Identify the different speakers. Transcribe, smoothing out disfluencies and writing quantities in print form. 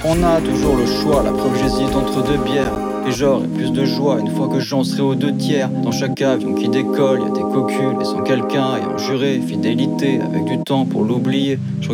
Speaker 1: On a toujours le choix, la preuve j'hésite entre deux bières. Et j'aurai plus de joie une fois que j'en serai aux deux tiers. Dans chaque avion qui décolle, y a des cocus laissant quelqu'un ayant juré fidélité avec du temps pour l'oublier. Je